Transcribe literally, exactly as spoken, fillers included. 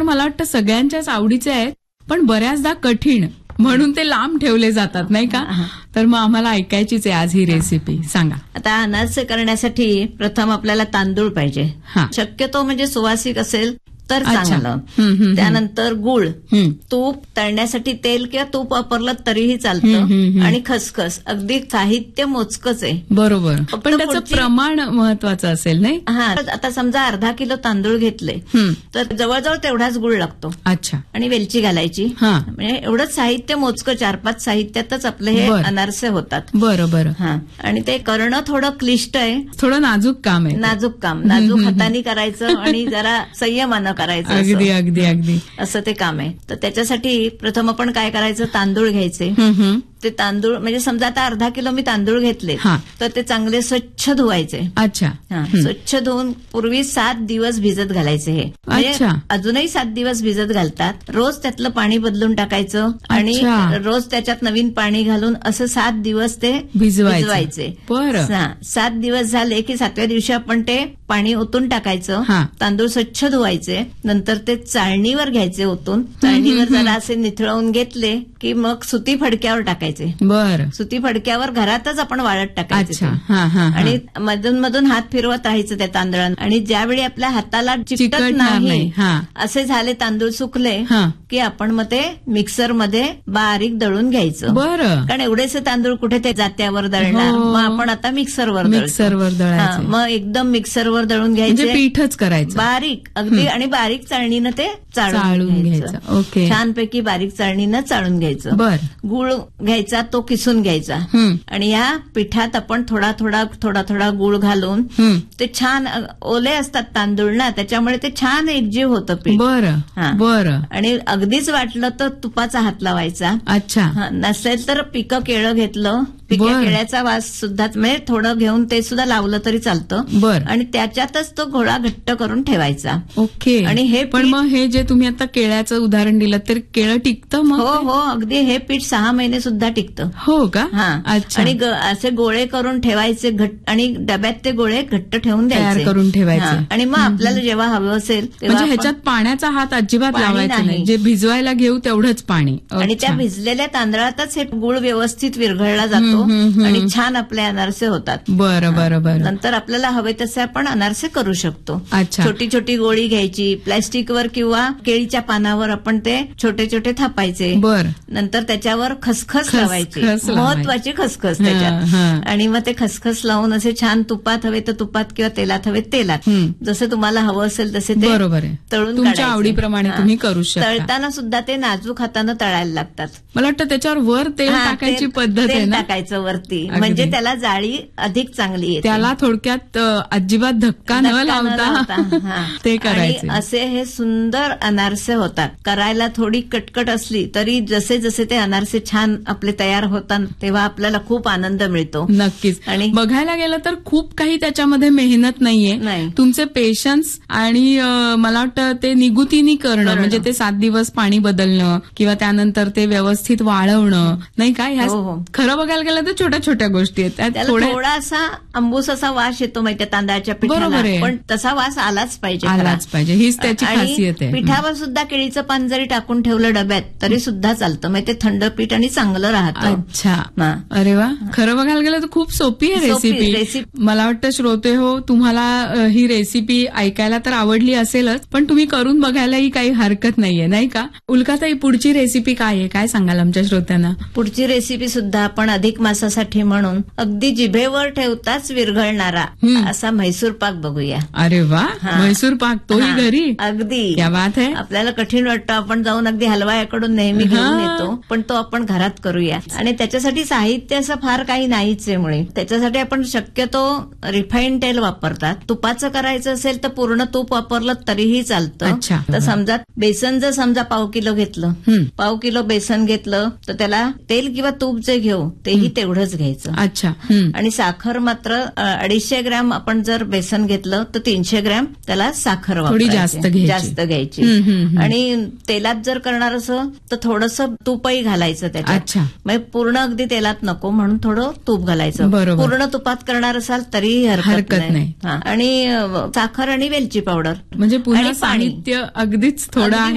मला वाटतं सगळ्यांच्याच आवडीचे आहेत, पण बऱ्याचदा कठीण, म्हणून ते लांब ठेवले जातात नाही का. तर मग आम्हाला ऐकायचीच आहे आज ही रेसिपी, सांगा. आता अनारसे करण्यासाठी प्रथम आपल्याला तांदूळ पाहिजे. हा. शक्यतो म्हणजे सुवासिक असेल तर अच्छा. चांगलं. हम्म, हम्म, त्यानंतर गुळ, हम्म. तूप, तळण्यासाठी तेल किंवा तूप वापरलं तरीही हम्म, चालतं, हम्म. आणि खसखस. अगदी साहित्य मोजकच आहे. बरोबर, फक्त पण त्याचं पुढची- प्रमाण महत्वाचं असेल नाही. हा, आता समजा अर्धा किलो तांदूळ घेतले हम्म. तर जवळजवळ तेवढाच गुळ लागतो, अच्छा. आणि वेलची घालायची. हा. म्हणजे एवढंच साहित्य मोजकं, चार पाच साहित्यातच आपले हे बरं. अनारसे होतात. बरं बरं. हा, आणि ते करणं थोडं क्लिष्ट आहे, थोडं नाजूक काम आहे ते. नाजूक काम. नाजूक हाताने करायचं आणि जरा संयमानं करायचं, अगदी असं. अगदी अगदी. असं ते काम आहे. तर त्याच्यासाठी प्रथम आपण काय करायचं, तांदूळ घ्यायचे. हम्म, हम्म. ते तांदूळ म्हणजे समजा आता अर्धा किलो मी तांदूळ घेतले, हा. तर ते चांगले स्वच्छ धुवायचे. अच्छा. हा, हम्म. स्वच्छ धुवून पूर्वी सात दिवस भिजत घालायचे. हे म्हणजे अच्छा. अजूनही सात दिवस भिजत घालतात. रोज त्यातलं पाणी बदलून टाकायचं आणि अच्छा. रोज त्याच्यात नवीन पाणी घालून असं सात दिवस ते भिजवायचं. भिजवायचे. बरं. हा, सात दिवस झाले की सातव्या दिवशी आपण ते पाणी ओतून टाकायचं. हा. तांदूळ स्वच्छ धुवायचे. नंतर ते चाळणीवर घ्यायचे ओतून. चाळणीवर जरा असे निथळवून घेतले की मग सुती फडक्यावर टाकायचे. बरं. सुती फडक्यावर घरातच आपण वाळत टाकायचे अच्छा. ते. हा हा. आणि मधून मधून हात फिरवत राहायचं त्या तांदळांना. आणि ज्यावेळी आपल्या हाताला चिकटत चिकटणार नाही नाही. हा. असे झाले तांदूळ सुकले हा. की आपण मग ते मिक्सरमध्ये बारीक दळून घ्यायचं. बरं. कारण एवढेसे तांदूळ कुठे ते जात्यावर दळणार, हो. मग आपण आता मिक्सरवर दळतो. मिक्सरवर हा, दळायचं. मग एकदम मिक्सरवर दळून म्हणजे घ्यायचे. पीठच करायचं. बारीक अगदी, आणि बारीक चाळणीनं ते चाळून चाळून घ्यायचं. घ्यायचं. ओके. छानपैकी बारीक चाळणीनं चाळून घ्यायचं. बर. गुळ घ्यायचा, तो किसून घ्यायचा. हम्म. आणि या पिठात आपण थोडा थोडा थोडा थोडा गुळ घालून हम्म. ते छान अ, ओले असतात तांदूळ ना, त्याच्यामुळे ते छान एकजीव होतं पीठ. बरं. हा. बरं. आणि अगदीच वाटलं तर तुपाचा हात लावायचा. अच्छा. हा, नसेल तर पिकं केळं घेतलं, पिक्या बरं. केळ्याचा वास सुद्धा, म्हणजे थोडं घेऊन ते सुद्धा लावलं तरी चालतं. बर. आणि त्याच्यातच तो घोळा घट्ट करून ठेवायचा. ओके. आणि हे पण पीठ- मग हे जे तुम्ही आता केळ्याचं उदाहरण दिलं, तर केळं टिकतं मग? हो ते? हो, अगदी हे पीठ सहा महिने सुद्धा टिकतं. हो का? हा. अच्छा. आणि ग- असे गोळे करून ठेवायचे घट्ट, आणि डब्यात ते गोळे घट्ट ठेवून तयार द्यायचे. करून ठेवायचे. हा. आणि मग आपल्याला जेव्हा हवं असेल तेव्हा म्हणजे आपण- ह्याच्यात पाण्याचा हात अजिबात पाणी लावायचा नाही. नाही. जे भिजवायला घेऊ तेवढंच पाणी. आणि त्या अच्छा. भिजलेल्या तांदळातच हे गुळ व्यवस्थित विरघळला जातो. हम्म, हम्म, हम्म. आणि छान आपले अनारसे होतात. बरं बरं बरं. नंतर आपल्याला हवे तसे आपण अनारसे करू शकतो. अच्छा. छोटी छोटी गोळी घ्यायची, प्लॅस्टिकवर किंवा केळीच्या पानावर आपण ते छोटे छोटे थापायचे. बर. नंतर त्याच्यावर खसखस खसखस लावायची, लावायची. महत्वाची खसखस हा, त्याच्यात. हा. आणि मग ते खसखस लावून असे छान तुपात हवे तर तुपात किंवा तेलात हवे तेलात, हम्म. जसं तुम्हाला हवं असेल तसे ते बरोबर आहे. तळून तुमच्या काढायचे. आवडीप्रमाणे हा. तुम्ही करू शकता. तळताना सुद्धा ते नाजूक हातानं तळायला लागतात. मला वाटतं त्याच्यावर वर तेल हा, टाकायची तेल- पद्धत आहे तेल ना. टाकायचं वरती, अगदी. म्हणजे त्याला जाळी अधिक चांगली येते. त्याला थोडक्यात अ, अजिबात धक्का न धक्का न लावता लावता, हा. ते करायचे. आणि असे हे सुंदर अनारसे होतात. करायला थोडी कटकट असली तरी जसे जसे ते अनारसे छान आपले तयार होतात तेव्हा आपल्याला खूप आनंद मिळतो. नक्कीच. आणि बघायला गेलं तर खूप काही त्याच्यामध्ये मेहनत नाहीये. नाही. तुमचे पेशन्स आणि अ, मला वाटतं ते निगुतीनी करणं, करणं. म्हणजे ते सात दिवस पाणी बदलणं किंवा त्यानंतर ते व्यवस्थित वाळवणं, नाही का? ह्या हो, हो. खरं बघायला गेलं तर छोट्या छोट्या गोष्टी आहेत. त्यात त्याला थोड्या थोडासा अंबूस असा वास येतो माहिती तांदळाच्या बरोबर पिठाला, आहे. पण तसा वास आलाच पाहिजे खरा. आलाच पाहिजे. हीच त्याची आणि खासियत आहे. पिठावर सुद्धा केळीचं पान जरी टाकून ठेवलं डब्यात तरी सुद्धा चालतं, म्हणजे ते थंड पीठ आणि चांगलं राहतं. अच्छा. हा. अरे वा. खरं बघायला गेलं तर खूप सोपी आहे सोपी रेसिपी. रेसिपी. मला वाटतं श्रोते हो, तुम्हाला अ, ही रेसिपी ऐकायला तर आवडली असेलच, पण तुम्ही करून बघायलाही काही हरकत नाहीये, नाही का? उल्काताई, पुढची रेसिपी काय आहे? काय सांगाल आमच्या श्रोत्यांना? पुढची रेसिपी सुद्धा आपण अधिक मासासाठी म्हणून अगदी जिभेवर ठेवताच विरघळणारा हम्म. असा म्हैसूर पाक बघूया. अरे वा. हा. म्हैसूर पाक, तोही हा, घरी? अगदी. क्या बात है. आपल्याला कठीण वाटतं, आपण जाऊन अगदी हलवायाकडून नेहमी घेऊन हा. येतो, पण तो आपण घरात करूया. आणि त्याच्यासाठी साहित्य असं फार काही नाहीच आहे मुळे. त्याच्यासाठी आपण शक्यतो रिफाईंड तेल वापरतात. तुपाचं करायचं असेल तर पूर्ण तूप वापरलं तरीही चालतं. अच्छा. तर समजा बेसन जर समजा पाव किलो घेतलं, हम्म. पाव किलो बेसन घेतलं तर त्याला तेल किंवा तूप जे घेऊ तेही तेवढंच घ्यायचं. अच्छा. हम्म. आणि साखर मात्र अ, अडीचशे ग्रॅम आपण जर बेसन घेतलं तर तीनशे ग्रॅम त्याला साखर थोडी वापरायची. जास्त घ्यायची. जास्त घ्यायची. हम्म, हम्म, हम्म. आणि तेलात जर करणार असं तर थोडंसं तूपही घालायचं त्याच्यात. अच्छा. म्हणजे पूर्ण अगदी तेलात नको म्हणून थोडं तूप घालायचं. बरोबर. पूर्ण तुपात करणार असाल तरीही हरकत हरकत नाही. हा. आणि अ, साखर आणि वेलची पावडर म्हणजे पुन्हा आणि पाणी. साहित्य अगदीच थोडं अगदी आहे.